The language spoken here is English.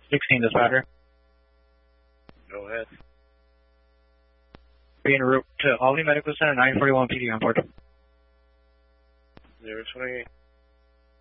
16 dispatcher. Go ahead. Being route to Albany Medical Center, 941 PD on board. 028.